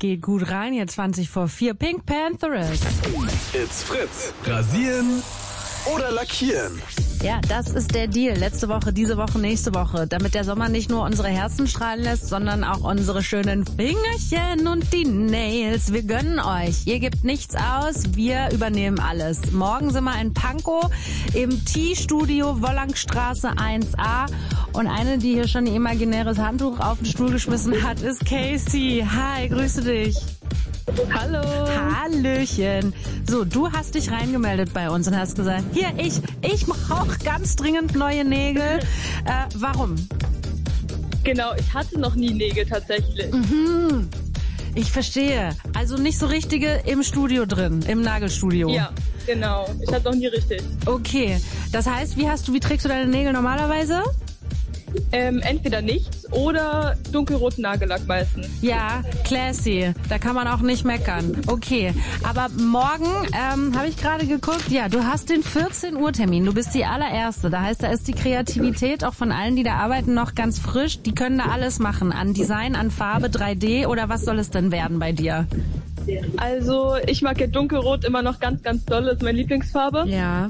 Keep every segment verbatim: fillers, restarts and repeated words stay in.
Geht gut rein, hier zwanzig vor vier. Pink Panthers. It's Fritz. Rasieren oder lackieren? Ja, das ist der Deal. Letzte Woche, diese Woche, nächste Woche. Damit der Sommer nicht nur unsere Herzen strahlen lässt, sondern auch unsere schönen Fingerchen und die Nails. Wir gönnen euch. Ihr gebt nichts aus, wir übernehmen alles. Morgen sind wir in Pankow im T-Studio Wollankstraße eins a. Und eine, die hier schon ein imaginäres Handtuch auf den Stuhl geschmissen hat, ist Casey. Hi, grüße dich. Hallo. Hallöchen. So, du hast dich reingemeldet bei uns und hast gesagt, hier, ich, ich brauche ganz dringend neue Nägel. Äh, warum? Genau, ich hatte noch nie Nägel tatsächlich. Mhm. Ich verstehe. Also nicht so richtige im Studio drin, im Nagelstudio. Ja, genau. Ich hatte noch nie richtig. Okay. Das heißt, wie hast du, wie trägst du deine Nägel normalerweise? Ähm, entweder nichts oder dunkelroten Nagellack meistens. Ja, classy. Da kann man auch nicht meckern. Okay, aber morgen ähm, habe ich gerade geguckt, ja, du hast den vierzehn Uhr Termin. Du bist die allererste. Da heißt, da ist die Kreativität auch von allen, die da arbeiten, noch ganz frisch. Die können da alles machen. An Design, an Farbe, drei D oder was soll es denn werden bei dir? Also ich mag ja dunkelrot immer noch ganz, ganz doll. Das ist meine Lieblingsfarbe. Ja.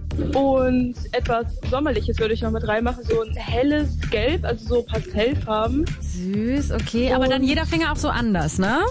Und etwas Sommerliches würde ich noch mit reinmachen. So ein helles Gelb, also so Pastellfarben. Süß, okay. Aber dann jeder Finger auch so anders, ne?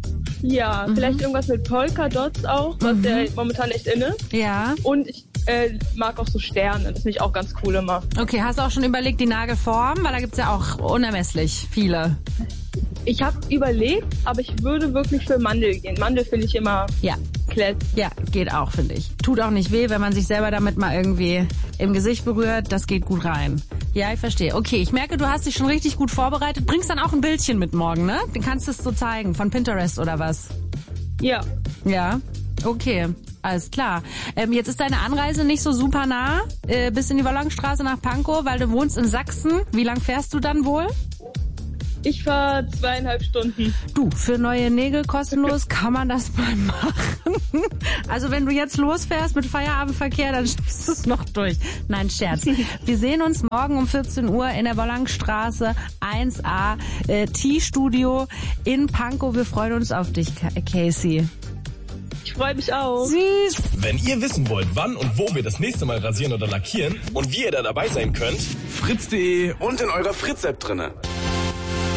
Ja, mhm. Vielleicht irgendwas mit Polka-Dots auch, was Mhm. ja momentan echt in ist. Ja. Und ich äh, mag auch so Sterne, das finde ich auch ganz cool immer. Okay, hast du auch schon überlegt, die Nagelform? Weil da gibt's ja auch unermesslich viele. Ich habe überlegt, aber ich würde wirklich für Mandel gehen. Mandel finde ich immer Ja. class. Ja, geht auch, finde ich. Tut auch nicht weh, wenn man sich selber damit mal irgendwie im Gesicht berührt. Das geht gut rein. Ja, ich verstehe. Okay, ich merke, du hast dich schon richtig gut vorbereitet. Bringst dann auch ein Bildchen mit morgen, ne? Den kannst du es so zeigen, von Pinterest oder was? Ja. Ja, okay. Alles klar. Ähm, jetzt ist deine Anreise nicht so super nah, äh, bis in die Wollankstraße nach Pankow, weil du wohnst in Sachsen. Wie lang fährst du dann wohl? Ich fahre zweieinhalb Stunden. Du, für neue Nägel kostenlos kann man das mal machen. Also wenn du jetzt losfährst mit Feierabendverkehr, dann schiebst du es noch durch. Nein, Scherz. Wir sehen uns morgen um vierzehn Uhr in der Wollankstraße eins a, äh, T-Studio in Pankow. Wir freuen uns auf dich, Casey. Ich freue mich auch. Süß. Wenn ihr wissen wollt, wann und wo wir das nächste Mal rasieren oder lackieren und wie ihr da dabei sein könnt, fritz punkt de und in eurer Fritz-App drinne.